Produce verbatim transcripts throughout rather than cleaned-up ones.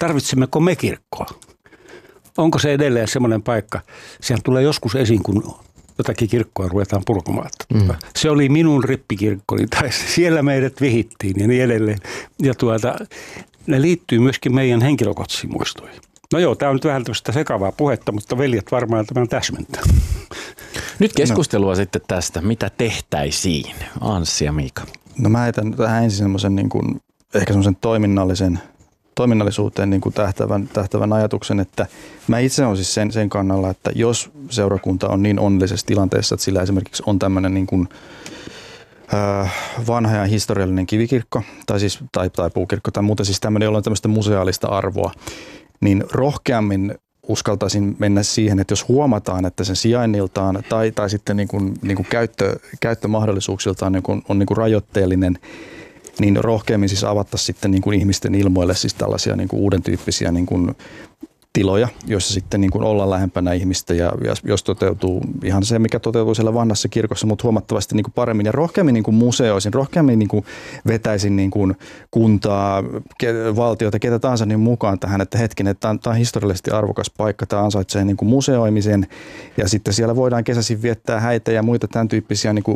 tarvitsemmeko me kirkkoa? Onko se edelleen semmoinen paikka? Sehän tulee joskus esiin, kun jotakin kirkkoa ruvetaan purkamaan. Mm. Se oli minun rippikirkkoni, tai siellä meidät vihittiin ja niin edelleen. Ja tuota, ne liittyy myöskin meidän henkilökohtaisiin muistoihin. No joo, tämä on nyt vähän tämmöistä sekavaa puhetta, mutta veljet varmaan tämän täsmentää. Nyt keskustelua no. sitten tästä, mitä tehtäisiin, Anssi ja Miika. No mä heitän tähän ensin semmoisen niin kuin, ehkä semmoisen toiminnallisen, toiminnallisuuteen niin kuin tähtävän, tähtävän ajatuksen, että mä itse olen siis sen, sen kannalla, että jos seurakunta on niin onnellisessa tilanteessa, että sillä esimerkiksi on tämmöinen niin kuin, äh, vanha ja historiallinen kivikirkko tai, siis, tai, tai puukirkko tai muuten siis tämmöinen, jolla on tämmöistä museaalista arvoa, niin rohkeammin uskaltaisin mennä siihen, että jos huomataan, että sen sijainniltaan tai, tai sitten niin kuin, niin kuin käyttö, käyttömahdollisuuksiltaan niin kuin, on niin kuin rajoitteellinen, niin rohkeammin siis avattaisiin sitten niin kuin ihmisten ilmoille siis tällaisia niin kuin uuden tyyppisiä niin kuin tiloja, joissa sitten niin kuin ollaan lähempänä ihmistä ja jos toteutuu ihan se, mikä toteutuu siellä vanhassa kirkossa, mutta huomattavasti niin kuin paremmin ja rohkeammin niin kuin museoisin, rohkeammin niin kuin vetäisin niin kuin kuntaa, valtiota, ketä tahansa niin mukaan tähän, että hetkinen, että tämä on historiallisesti arvokas paikka, tämä ansaitsee niin kuin museoimisen ja sitten siellä voidaan kesäisin viettää häitä ja muita tämän tyyppisiä, niin kuin,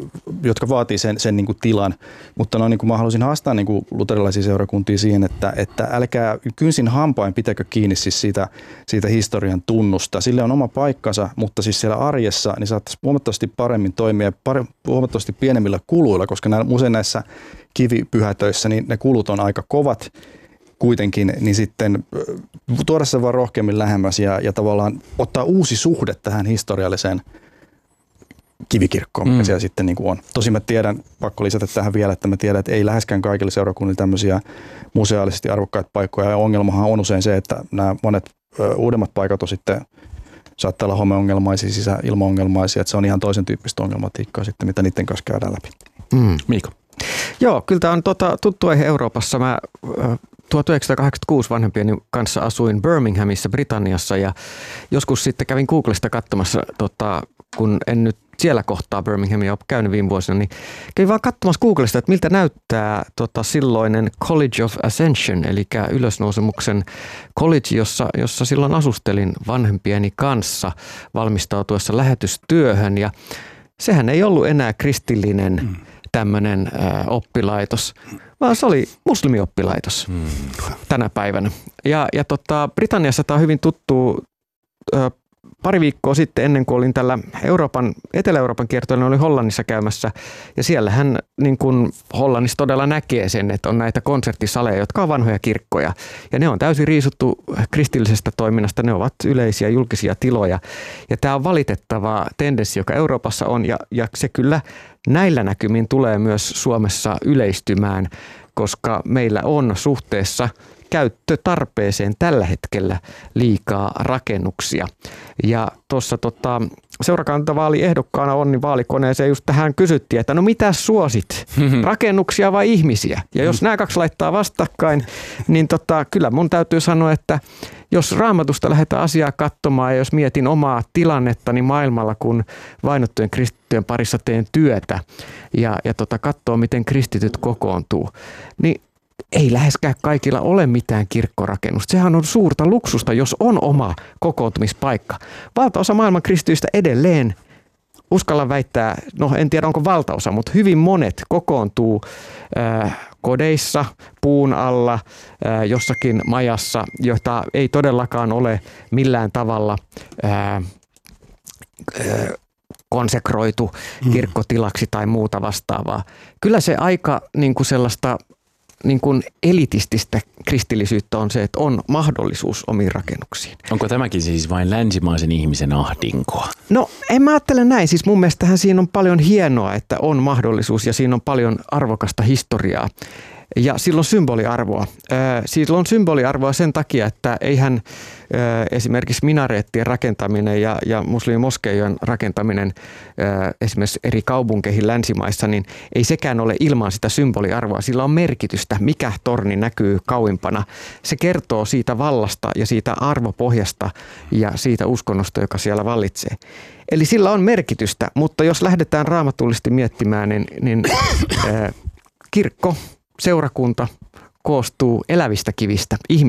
jotka vaatii sen, sen niin kuin tilan, mutta no, niin kuin mä haluaisin haastaa niin kuin luterilaisia seurakuntia siihen, että, että älkää kynsin hampain pitäkö kiinni siis Siitä, siitä historian tunnusta. Sille on oma paikkansa, mutta siis siellä arjessa niin saattaisi huomattavasti paremmin toimia pare, huomattavasti pienemmillä kuluilla, koska nämä, usein näissä kivipyhätöissä niin ne kulut on aika kovat kuitenkin, niin sitten tuoda se vaan rohkeammin lähemmäs ja, ja tavallaan ottaa uusi suhde tähän historialliseen kivikirkkoon, mikä mm. siellä sitten niin kuin on. Tosin mä tiedän, pakko lisätä tähän vielä, että mä tiedän, että ei läheskään kaikille seurakunnille tämmöisiä museaalisesti arvokkaita paikkoja. Ja ongelmahan on usein se, että nämä monet ö, uudemmat paikat on sitten, saattaa olla homeongelmaisia, sisäilmaongelmaisia, että se on ihan toisen tyyppistä ongelmatiikkaa sitten, mitä niiden kanssa käydään läpi. Mm. Miiko? Joo, kyllä tämä on tota, tuttu aihe Euroopassa. Mä tuhatyhdeksänsataakahdeksankymmentäkuusi vanhempieni kanssa asuin Birminghamissa, Britanniassa ja joskus sitten kävin Googlesta katsomassa, tota, kun en nyt siellä kohtaa Birminghamia ole käynyt viime vuosina, niin kävin vaan katsomassa Googlesta, että miltä näyttää tota, silloinen College of Ascension, eli ylösnousemuksen college, jossa, jossa silloin asustelin vanhempieni kanssa valmistautuessa lähetystyöhön ja sehän ei ollut enää kristillinen mm. tämmöinen äh, oppilaitos, vaan se oli muslimioppilaitos mm. tänä päivänä. Ja, ja tota, Britanniassa tämä on hyvin tuttu. Äh, pari viikkoa sitten ennen kuin olin tällä Euroopan, Etelä-Euroopan kiertoilla, olin Hollannissa käymässä. Ja siellähän niin kuin Hollannissa todella näkee sen, että on näitä konserttisaleja, jotka on vanhoja kirkkoja. Ja ne on täysin riisuttu kristillisestä toiminnasta. Ne ovat yleisiä julkisia tiloja. Ja tämä on valitettava tendenssi, joka Euroopassa on. Ja, ja se kyllä näillä näkymin tulee myös Suomessa yleistymään, koska meillä on suhteessa käyttötarpeeseen tällä hetkellä liikaa rakennuksia. Ja tuossa tota, seurakuntavaaliehdokkaana Onni vaalikoneeseen just tähän kysyttiin, että no mitä suosit, rakennuksia vai ihmisiä? Ja jos nämä kaksi laittaa vastakkain, niin tota, kyllä mun täytyy sanoa, että jos Raamatusta lähdetään asiaa katsomaan ja jos mietin omaa tilannettani maailmalla, kun vainottujen kristittyjen parissa teen työtä ja, ja tota, katsoo, miten kristityt kokoontuu, niin ei läheskään kaikilla ole mitään kirkkorakennusta. Sehän on suurta luksusta, jos on oma kokoontumispaikka. Valtaosa maailman kristityistä edelleen, uskallan väittää, no en tiedä onko valtaosa, mutta hyvin monet kokoontuu äh, kodeissa, puun alla, äh, jossakin majassa, jota ei todellakaan ole millään tavalla äh, äh, konsekroitu kirkkotilaksi tai muuta vastaavaa. Kyllä se aika niin kuin sellaista niin kuin elitististä kristillisyyttä on se, että on mahdollisuus omiin rakennuksiin. Onko tämäkin siis vain länsimaisen ihmisen ahdinkoa? No en mä ajattele näin. Siis mun mielestähän siinä on paljon hienoa, että on mahdollisuus ja siinä on paljon arvokasta historiaa. Ja sillä on symboliarvoa. Sillä on symboliarvoa sen takia, että eihän esimerkiksi minareettien rakentaminen ja, ja muslimimoskeijojen rakentaminen esimerkiksi eri kaupunkeihin länsimaissa, niin ei sekään ole ilman sitä symboliarvoa. Sillä on merkitystä, mikä torni näkyy kauimpana. Se kertoo siitä vallasta ja siitä arvopohjasta ja siitä uskonnosta, joka siellä vallitsee. Eli sillä on merkitystä, mutta jos lähdetään raamatullisesti miettimään, niin, niin äh, kirkko, seurakunta koostuu elävistä kivistä, ihmisistä.